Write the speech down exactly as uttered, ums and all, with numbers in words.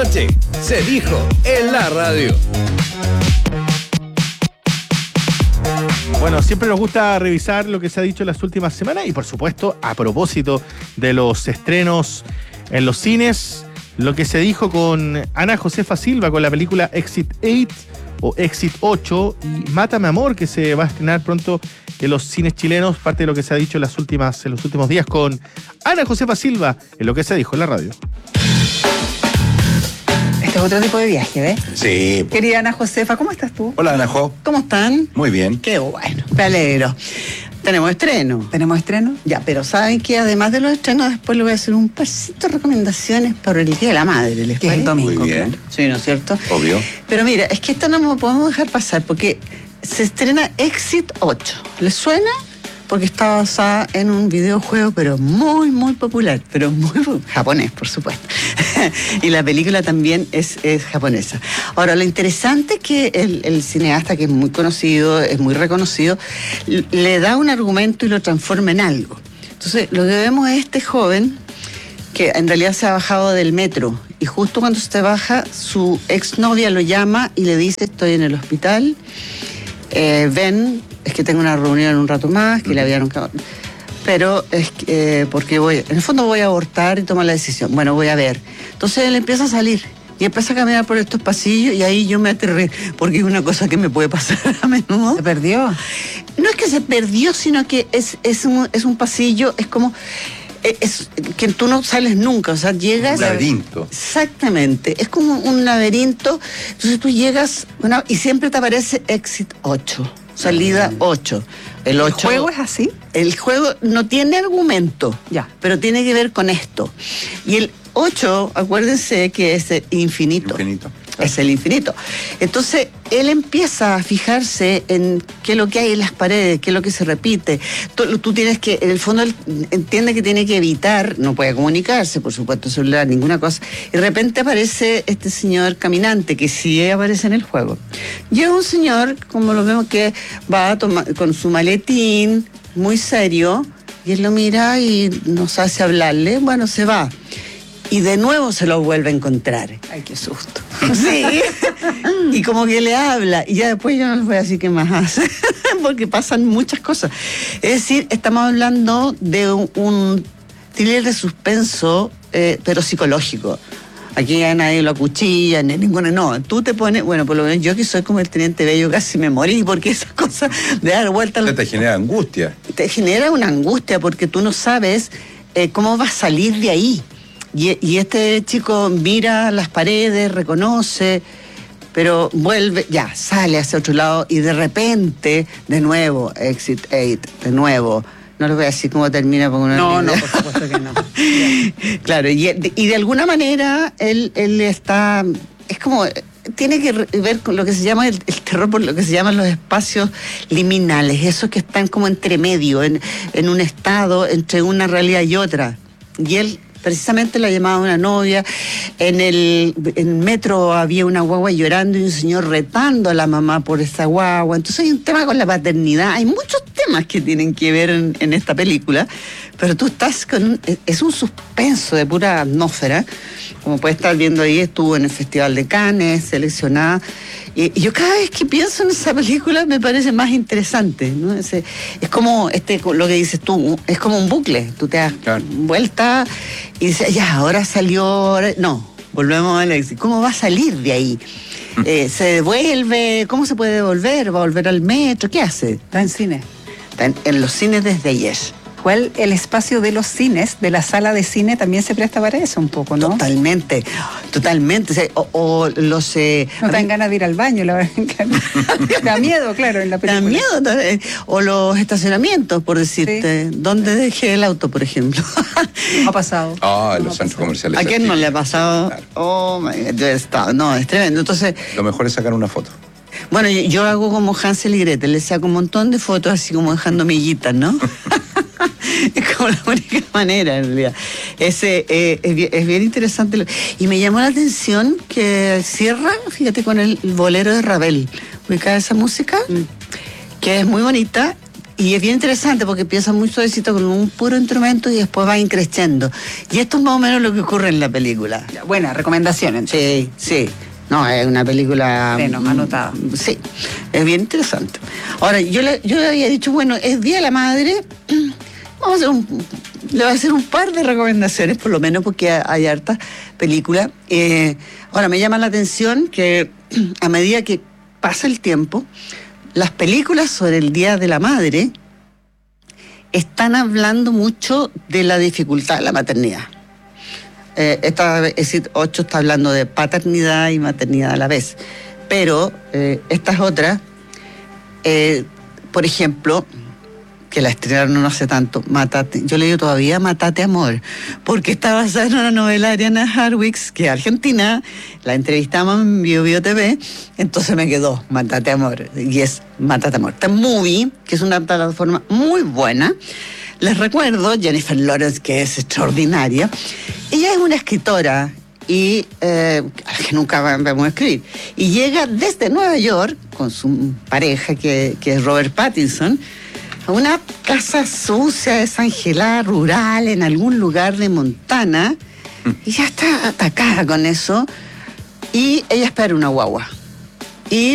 Se dijo en la radio. Bueno, siempre nos gusta revisar lo que se ha dicho en las últimas semanas y, por supuesto, a propósito de los estrenos en los cines, lo que se dijo con Ana Josefa Silva con la película Exit ocho o Exit ocho y Mátame Amor, que se va a estrenar pronto en los cines chilenos, parte de lo que se ha dicho en, las últimas, en los últimos días con Ana Josefa Silva en lo que se dijo en la radio. Este es otro tipo de viaje, ¿ves? Sí. Querida Ana Josefa, ¿cómo estás tú? Hola, Ana Jo. ¿Cómo están? Muy bien. Qué bueno, me alegro. Tenemos estreno. ¿Tenemos estreno? Ya, pero saben que además de los estrenos, después le voy a hacer un pasito de recomendaciones para el Día de la Madre, ¿les Que es parece? el domingo. Muy bien. Claro. Sí, ¿no es cierto? Obvio. Pero mira, es que esta no nos podemos dejar pasar porque se estrena Exit ocho. ¿Les suena? Porque está basada en un videojuego, pero muy, muy popular, pero muy japonés, por supuesto. Y la película también es, es japonesa. Ahora, lo interesante es que el, el cineasta, que es muy conocido, es muy reconocido, le da un argumento y lo transforma en algo. Entonces, lo que vemos es este joven que en realidad se ha bajado del metro y justo cuando se baja, su exnovia lo llama y le dice: estoy en el hospital, eh, ven, es que tengo una reunión en un rato más, que uh-huh. le habían... Pero es que, eh, porque voy, en el fondo voy a abortar y tomar la decisión. Bueno, voy a ver. Entonces él empieza a salir y empieza a caminar por estos pasillos y ahí yo me aterré, porque es una cosa que me puede pasar a menudo. ¿Se perdió? No es que se perdió, sino que es, es, un, es un pasillo, es como... Es que tú no sales nunca, o sea, llegas... Un laberinto. Exactamente, es como un laberinto, entonces tú llegas, bueno, y siempre te aparece Exit ocho, salida ocho. El, ¿El ocho, juego es así? El juego no tiene argumento, ya, pero tiene que ver con esto. Y el ocho, acuérdense que es el infinito. Infinito. Es el infinito. Entonces, él empieza a fijarse en qué es lo que hay en las paredes, qué es lo que se repite. Tú, tú tienes que, en el fondo, él entiende que tiene que evitar, no puede comunicarse, por supuesto, celular, ninguna cosa. Y de repente aparece este señor caminante, que sí aparece en el juego. Y es un señor, como lo vemos, que va a tomar, con su maletín, muy serio, y él lo mira y no sabe si hablarle. Bueno, se va. Y de nuevo se lo vuelve a encontrar. Ay, qué susto. Sí. Y como que le habla. Y ya después yo no les voy a decir qué más hace. Porque pasan muchas cosas. Es decir, estamos hablando de un, un thriller de suspenso, eh, pero psicológico. Aquí a nadie lo acuchilla, ni ninguno. No, tú te pones... Bueno, por lo menos yo que soy como el Teniente Bello casi me morí, porque esas cosas de dar vuelta... Te genera angustia. Te genera una angustia porque tú no sabes eh, cómo vas a salir de ahí. Y, y este chico mira las paredes, reconoce, pero vuelve, ya, sale hacia otro lado y de repente, de nuevo, Exit ocho, de nuevo. No les voy a decir cómo termina porque no, no, por supuesto que no. Claro, y, y de alguna manera él, él está, es como... Tiene que ver con lo que se llama el, el terror, por lo que se llaman los espacios liminales, esos que están como entre medio, en, en un estado entre una realidad y otra. Y él precisamente la llamaba una novia, en el, en el metro había una guagua llorando y un señor retando a la mamá por esa guagua. Entonces hay un tema con la paternidad, hay muchos temas que tienen que ver en, en esta película, pero tú estás con un, es un suspenso de pura atmósfera. Como puedes estar viendo ahí, estuvo en el Festival de Cannes, seleccionada. Y, y yo cada vez que pienso en esa película me parece más interesante, ¿no? Es, es como este, lo que dices tú, es como un bucle. Tú te das claro. vuelta y dices, ya, ahora salió... Ahora... No, volvemos a la... ¿Cómo va a salir de ahí? Eh, ¿Se devuelve? ¿Cómo se puede devolver? ¿Va a volver al metro? ¿Qué hace? Está en cine. Está en, en los cines desde ayer. Igual el espacio de los cines, de la sala de cine, también se presta para eso un poco, ¿no? Totalmente, totalmente. O, o los... Eh, no te dan ganas de ir al baño, la verdad. Te da miedo, claro, en la película. Te da miedo. O los estacionamientos, por decirte. Sí. ¿Dónde dejé el auto, por ejemplo? Ha pasado. Ah, en los centros comerciales. ¿A quién no le ha pasado? Claro. Oh, my God, yo he estado. No, es tremendo. Entonces... Lo mejor es sacar una foto. Bueno, yo, yo hago como Hansel y Gretel, le saco un montón de fotos así como dejando miguitas, ¿no? Es como la única manera, en realidad. Ese, eh, es, bien, es bien interesante. Y me llamó la atención que cierra, fíjate, con el bolero de Ravel. ¿Ubicada esa música? Mm. Que es muy bonita. y es bien interesante porque empieza muy suavecito con un puro instrumento y después va increciendo. Y esto es más o menos lo que ocurre en la película. Buena recomendación. Entonces. Sí, sí. No, es una película... Bueno, anotada. Sí, es bien interesante. Ahora, yo le, yo le había dicho, bueno, es Día de la Madre, vamos a hacer un... Le voy a hacer un par de recomendaciones, por lo menos porque hay hartas películas. Eh, ahora, me llama la atención que a medida que pasa el tiempo, las películas sobre el Día de la Madre están hablando mucho de la dificultad de la maternidad. Eh, esta Exit ocho está hablando de paternidad y maternidad a la vez. Pero eh, estas otras, eh, por ejemplo, que la estrenaron no hace tanto, Mátate, yo le digo todavía Mátate Amor, porque está basada en una novela de Ariana Harwicz, que es argentina, la entrevistamos en Bio Bio T V, entonces me quedó Mátate Amor, y es Mátate Amor. Está Movie, que es una plataforma muy buena. Les recuerdo, Jennifer Lawrence, que es extraordinaria. Ella es una escritora y eh, que nunca vamos a escribir. Y llega desde Nueva York con su pareja, que, que es Robert Pattinson, a una casa sucia, desangelada, rural, en algún lugar de Montana. Y ya está atacada con eso. Y ella espera una guagua.